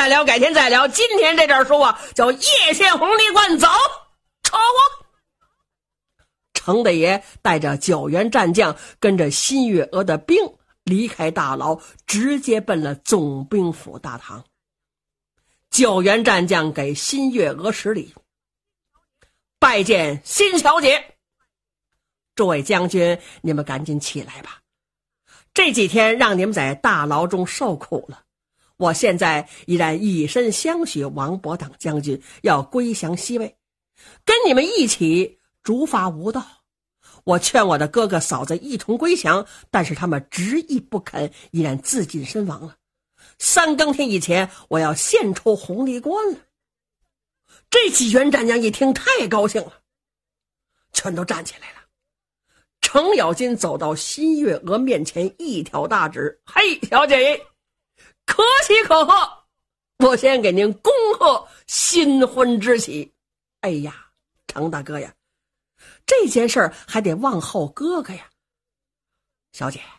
聊，改天再聊。今天这本书啊，叫《叶县红泥关》，走，扯我。程大爷带着9员战将，跟着新月娥的兵离开大牢，直接奔了总兵府大堂。9员战将给新月娥施礼，拜见新小姐。诸位将军，你们赶紧起来吧，这几天让你们在大牢中受苦了，我现在依然以身相许王伯党将军，要归降西魏，跟你们一起逐伐吴道。我劝我的哥哥嫂子一同归降，但是他们执意不肯，依然自尽身亡了。3更天以前，我要献出红泥关了。这几员战将一听太高兴了，全都站起来了。程咬金走到新月娥面前，一挑大指：嘿，小姐，可喜可贺，我先给您恭贺新婚之喜。哎呀，程大哥呀，这件事还得往后哥哥呀。小姐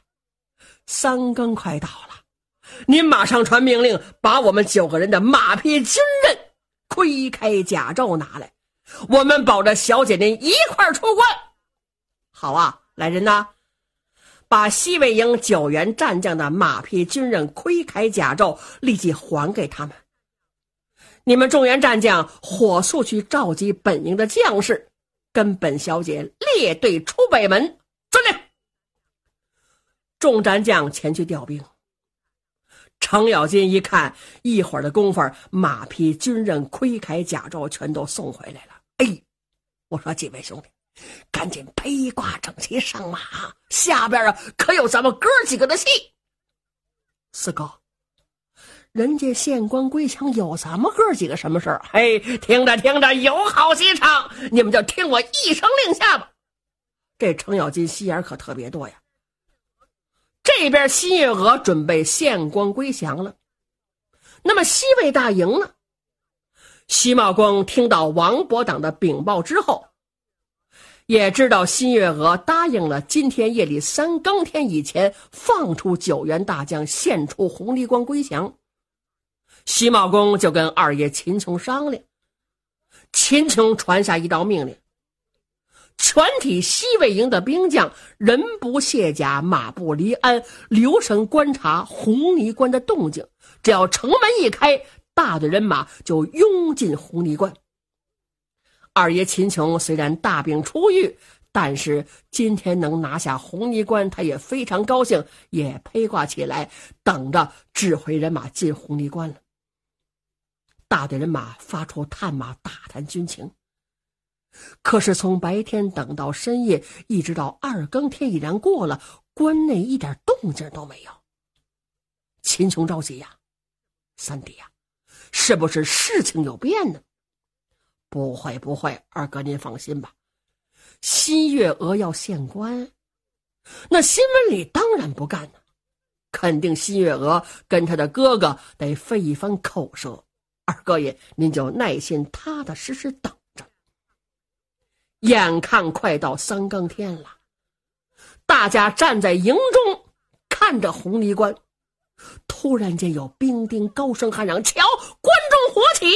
，3更快到了，您马上传命令，把我们9个人的马匹、军刃、盔铠甲胄拿来，我们保着小姐您一块出关。好啊，来人呐，把西魏营9员战将的马匹、军刃、盔铠甲胄立即还给他们。你们众员战将火速去召集本营的将士，跟本小姐列队出北门。遵令。众战将前去调兵。程咬金一看，一会儿的功夫，马匹、军刃、盔铠甲胄全都送回来了。哎，我说几位兄弟，赶紧披挂整齐上马，下边啊可有咱们哥几个的戏。四哥，人家县官归降有咱们哥几个什么事儿？嘿，听着听着，有好戏唱，你们就听我一声令下吧。这程咬金心眼可特别多呀。这边新月娥准备县官归降了，那么西魏大营呢？徐茂公听到王伯党的禀报之后，也知道新月娥答应了今天夜里3更天以前放出9员大将，献出红泥关归降。徐茂公就跟二爷秦琼商量，秦琼传下一道命令，全体西魏营的兵将人不卸甲，马不离鞍，留神观察红泥关的动静，只要城门一开，大队人马就拥进红泥关。二爷秦琼虽然大病初愈，但是今天能拿下红泥关，他也非常高兴，也披挂起来，等着指挥人马进红泥关了。大队人马发出探马打探军情，可是从白天等到深夜，一直到2更天已然过了，关内一点动静都没有。秦琼着急呀，三弟呀，是不是事情有变呢？不会不会，二哥您放心吧，新月娥要献官，那新闻里当然不干呢，肯定新月娥跟他的哥哥得费一番口舌，二哥爷您就耐心踏踏实实等着。眼看快到3更天了，大家站在营中看着红泥关，突然间有兵丁高声喊嚷：瞧，关中火起！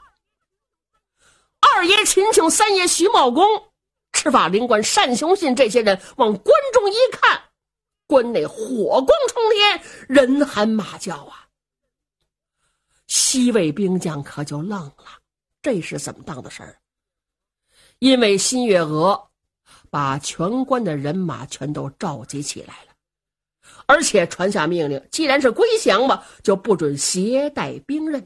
二爷秦琼、三爷徐茂公、赤发灵官单雄信这些人往关中一看，关内火光冲天，人喊马叫啊！西魏兵将可就愣了，这是怎么当的事儿？因为新月娥把全关的人马全都召集起来了，而且传下命令，既然是归降嘛，就不准携带兵刃。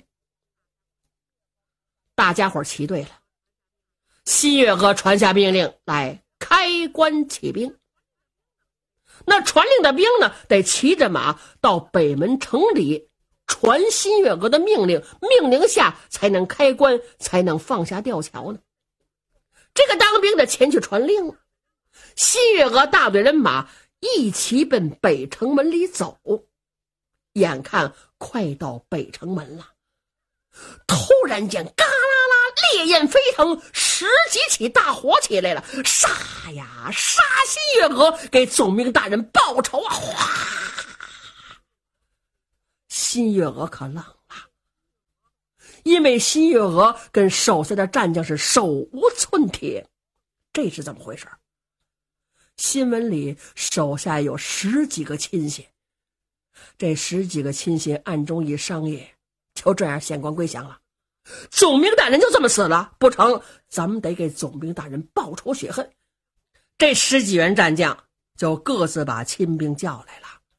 大家伙齐对了，新月娥传下命令来开关起兵。那传令的兵呢，得骑着马到北门城里传新月娥的命令，命令下才能开关，才能放下吊桥呢。这个当兵的前去传令了，新月娥大队人马一齐奔北城门里走。眼看快到北城门了，突然间嘎啦啦，烈焰飞腾，10几起大火起来了，杀呀杀！新月娥给总兵大人报仇啊！哗！新月娥可愣了， 为新月娥跟手下的战将是手无寸铁。这是怎么回事？新闻里手下有10几个亲信，这10几个亲信暗中一商议，就这样县官归降了。总兵大人就这么死了，不成，咱们得给总兵大人报仇雪恨。这10几员战将就各自把亲兵叫来了。